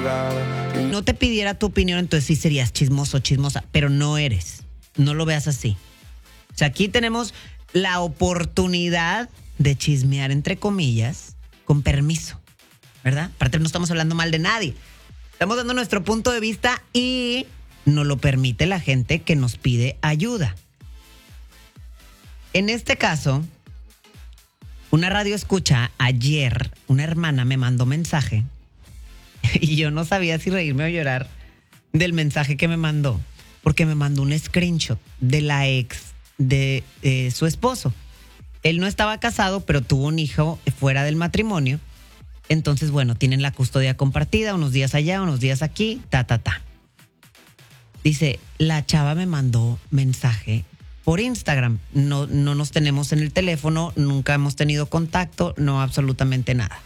no te pidiera tu opinión, entonces sí serías chismoso, chismosa, pero no eres. No lo veas así. O sea, aquí tenemos la oportunidad de chismear, entre comillas, con permiso, ¿verdad? Aparte no estamos hablando mal de nadie. Estamos dando nuestro punto de vista y nos lo permite la gente que nos pide ayuda. En este caso, una radio escucha ayer, una hermana me mandó mensaje y yo no sabía si reírme o llorar del mensaje que me mandó, porque me mandó un screenshot de la ex de su esposo. Él no estaba casado, pero tuvo un hijo fuera del matrimonio. Entonces, bueno, tienen la custodia compartida, unos días allá, unos días aquí, Dice, la chava me mandó mensaje por Instagram. No nos tenemos en el teléfono, nunca hemos tenido contacto, no absolutamente nada.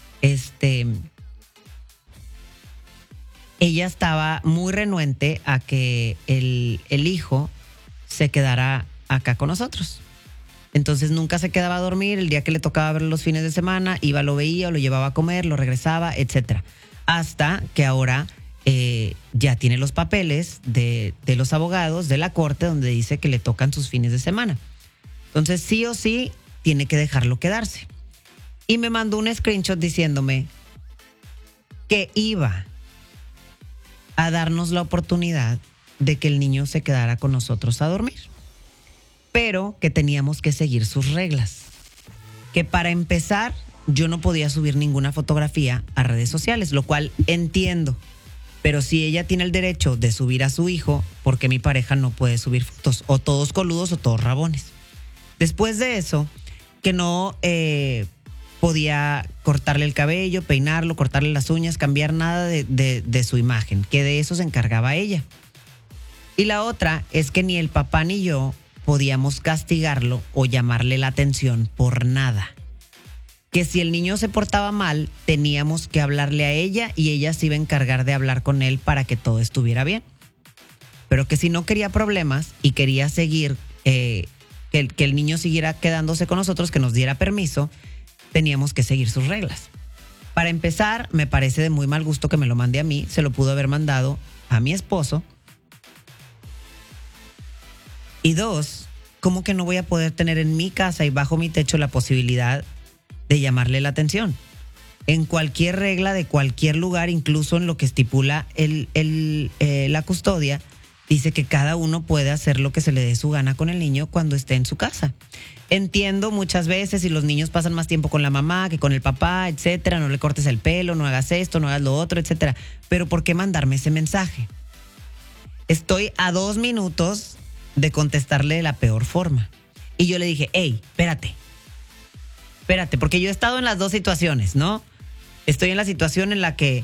Ella estaba muy renuente a que el hijo se quedara acá con nosotros. Entonces nunca se quedaba a dormir. El día que le tocaba ver los fines de semana, iba, lo veía, o lo llevaba a comer, lo regresaba, etcétera. Hasta que ahora ya tiene los papeles de los abogados de la corte donde dice que le tocan sus fines de semana. Entonces sí o sí tiene que dejarlo quedarse. Y me mandó un screenshot diciéndome que iba a darnos la oportunidad de que el niño se quedara con nosotros a dormir, pero que teníamos que seguir sus reglas. Que para empezar, yo no podía subir ninguna fotografía a redes sociales, lo cual entiendo. Pero si ella tiene el derecho de subir a su hijo, ¿por qué mi pareja no puede subir fotos? O todos coludos o todos rabones. Después de eso, que no podía cortarle el cabello, peinarlo, cortarle las uñas, cambiar nada de su imagen, que de eso se encargaba ella. Y la otra es que ni el papá ni yo podíamos castigarlo o llamarle la atención por nada. Que si el niño se portaba mal, teníamos que hablarle a ella y ella se iba a encargar de hablar con él para que todo estuviera bien. Pero que si no quería problemas y quería seguir, que el niño siguiera quedándose con nosotros, que nos diera permiso, teníamos que seguir sus reglas. Para empezar, me parece de muy mal gusto que me lo mande a mí. Se lo pudo haber mandado a mi esposo. Y dos, ¿cómo que no voy a poder tener en mi casa y bajo mi techo la posibilidad de llamarle la atención? En cualquier regla de cualquier lugar, incluso en lo que estipula la custodia, dice que cada uno puede hacer lo que se le dé su gana con el niño cuando esté en su casa. Entiendo muchas veces si los niños pasan más tiempo con la mamá que con el papá, etcétera, no le cortes el pelo, no hagas esto, no hagas lo otro, etcétera. Pero ¿por qué mandarme ese mensaje? Estoy a 2 minutos de contestarle de la peor forma. Y yo le dije, hey, espérate, porque yo he estado en las dos situaciones, ¿no? Estoy en la situación en la que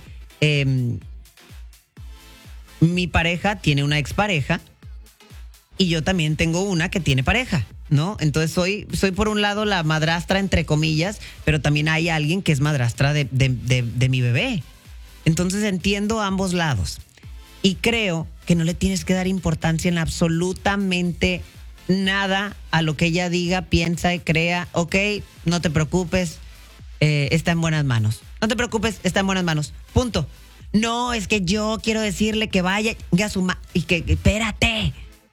mi pareja tiene una expareja y yo también tengo una que tiene pareja, ¿no? Entonces soy por un lado la madrastra, entre comillas, pero también hay alguien que es madrastra de mi bebé. Entonces entiendo ambos lados. Y creo que no le tienes que dar importancia en absolutamente nada a lo que ella diga, piensa y crea. Ok, no te preocupes, está en buenas manos. No te preocupes, está en buenas manos. Punto. No, es que yo quiero decirle que vaya a su y que espérate.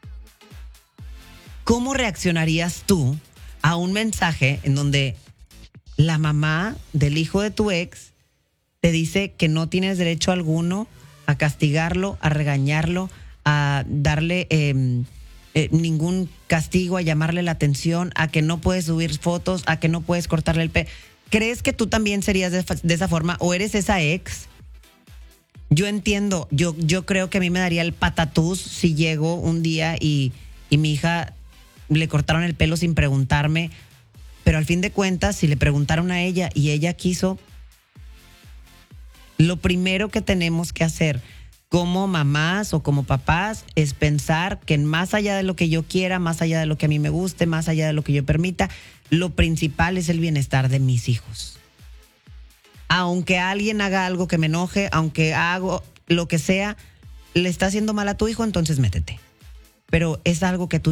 ¿Cómo reaccionarías tú a un mensaje en donde la mamá del hijo de tu ex te dice que no tienes derecho alguno a castigarlo, a regañarlo, a darle ningún castigo, a llamarle la atención, a que no puedes subir fotos, a que no puedes cortarle el pelo? ¿Crees que tú también serías de esa forma o eres esa ex? Yo entiendo, yo creo que a mí me daría el patatús si llego un día y mi hija le cortaron el pelo sin preguntarme, pero al fin de cuentas, si le preguntaron a ella y ella quiso, lo primero que tenemos que hacer como mamás o como papás es pensar que más allá de lo que yo quiera, más allá de lo que a mí me guste, más allá de lo que yo permita, lo principal es el bienestar de mis hijos. Aunque alguien haga algo que me enoje, aunque hago lo que sea, le está haciendo mal a tu hijo, entonces métete. Pero es algo que tú